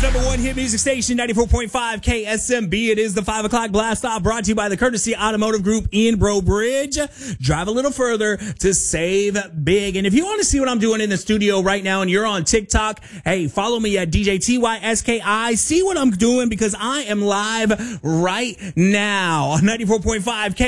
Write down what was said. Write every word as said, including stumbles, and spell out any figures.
number one hit music station, ninety-four point five K S M B. It is the five o'clock blast off, brought to you by the Courtesy Automotive Group in Breaux Bridge. Drive a little further to save big. And if you want to see what I'm doing in the studio right now and you're on TikTok, hey, follow me at D J T Y S K I. See what I'm doing because I am live right now on ninety-four point five K